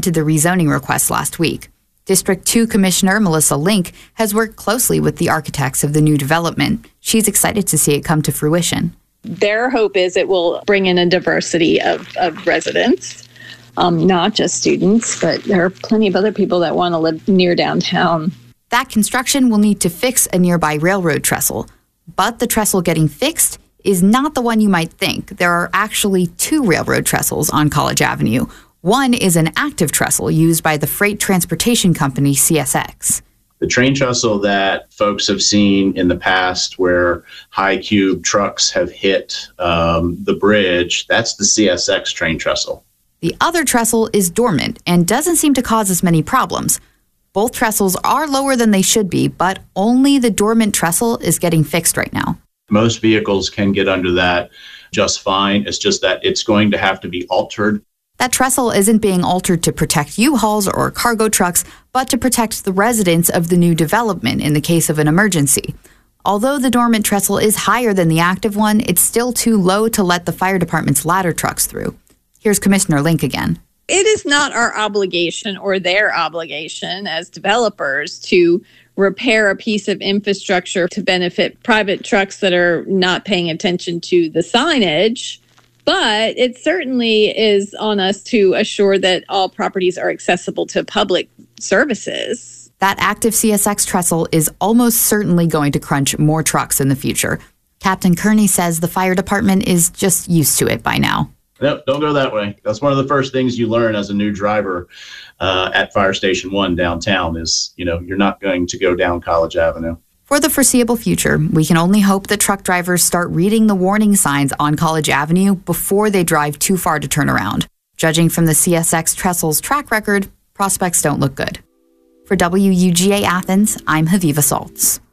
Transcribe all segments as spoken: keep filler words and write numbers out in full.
granted the rezoning request last week. District two Commissioner Melissa Link has worked closely with the architects of the new development. She's excited to see it come to fruition. Their hope is it will bring in a diversity of, of residents, um, not just students, but there are plenty of other people that want to live near downtown. That construction will need to fix a nearby railroad trestle. But the trestle getting fixed is not the one you might think. There are actually two railroad trestles on College Avenue. One is an active trestle used by the freight transportation company C S X. The train trestle that folks have seen in the past where high cube trucks have hit um, the bridge, that's the C S X train trestle. The other trestle is dormant and doesn't seem to cause as many problems. Both trestles are lower than they should be, but only the dormant trestle is getting fixed right now. Most vehicles can get under that just fine. It's just that it's going to have to be altered. That trestle isn't being altered to protect U-Hauls or cargo trucks, but to protect the residents of the new development in the case of an emergency. Although the dormant trestle is higher than the active one, it's still too low to let the fire department's ladder trucks through. Here's Commissioner Link again. It is not our obligation or their obligation as developers to repair a piece of infrastructure to benefit private trucks that are not paying attention to the signage. But it certainly is on us to assure that all properties are accessible to public services. That active C S X trestle is almost certainly going to crunch more trucks in the future. Captain Kearney says the fire department is just used to it by now. No, don't go that way. That's one of the first things you learn as a new driver uh, at Fire Station one downtown is, you know, you're not going to go down College Avenue. For the foreseeable future, we can only hope that truck drivers start reading the warning signs on College Avenue before they drive too far to turn around. Judging from the C S X trestle's track record, prospects don't look good. For W U G A Athens, I'm Haviva Saltz.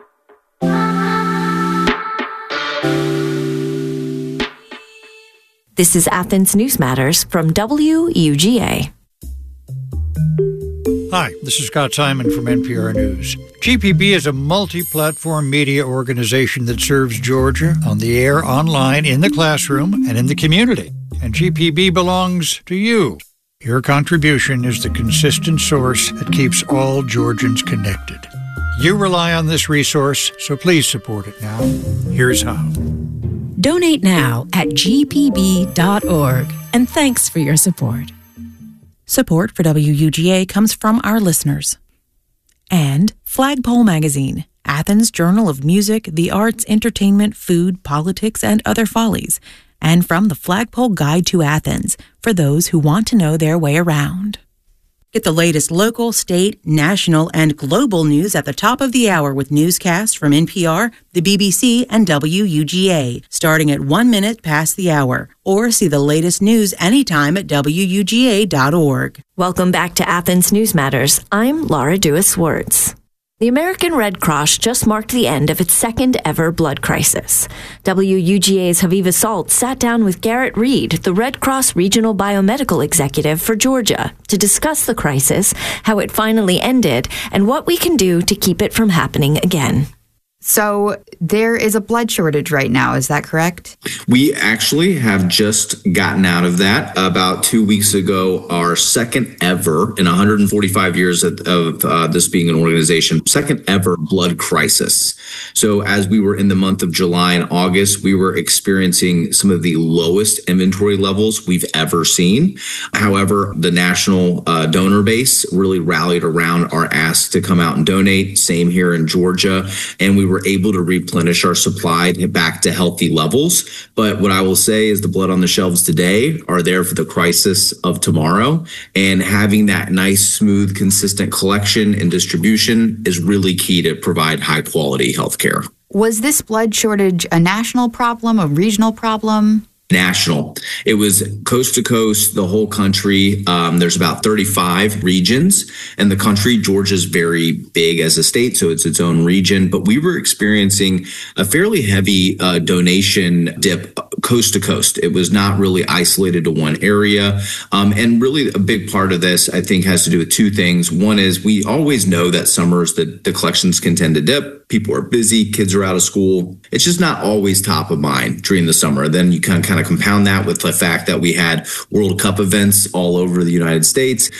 This is Athens News Matters from W U G A. Hi, this is Scott Simon from N P R News. G P B is a multi-platform media organization that serves Georgia on the air, online, in the classroom, and in the community. And G P B belongs to you. Your contribution is the consistent source that keeps all Georgians connected. You rely on this resource, so please support it now. Here's how. Donate now at g p b dot org, and thanks for your support. Support for W U G A comes from our listeners. And Flagpole Magazine, Athens' journal of music, the arts, entertainment, food, politics, and other follies. And from the Flagpole Guide to Athens, for those who want to know their way around. Get the latest local, state, national, and global news at the top of the hour with newscasts from N P R, the B B C, and W U G A, starting at one minute past the hour. Or see the latest news anytime at W U G A dot org. Welcome back to Athens News Matters. I'm Laura Dewis-Swartz. The American Red Cross just marked the end of its second ever blood crisis. W U G A's Haviva Saltz sat down with Garrett Reed, the Red Cross Regional Biomedical Executive for Georgia, to discuss the crisis, how it finally ended, and what we can do to keep it from happening again. So there is a blood shortage right now, is that correct? We actually have just gotten out of that about two weeks ago, our second ever in one hundred forty-five years of, of uh, this being an organization, second ever blood crisis. So as we were in the month of July and August, we were experiencing some of the lowest inventory levels we've ever seen. However, the national uh, donor base really rallied around our ask to come out and donate. Same here in Georgia. And we were able to replenish our supply back to healthy levels. But what I will say is the blood on the shelves today are there for the crisis of tomorrow. And having that nice, smooth, consistent collection and distribution is really key to provide high quality healthcare. Was this blood shortage a national problem, a regional problem? National. It was coast to coast, the whole country. Um, there's about thirty-five regions in the country. Georgia's very big as a state, so it's its own region. But we were experiencing a fairly heavy uh, donation dip coast to coast. It was not really isolated to one area. Um, and really a big part of this, I think, has to do with two things. One is we always know that summers, the, the collections can tend to dip. People are busy, kids are out of school. It's just not always top of mind during the summer. Then you can kind of compound that with the fact that we had World Cup events all over the United States.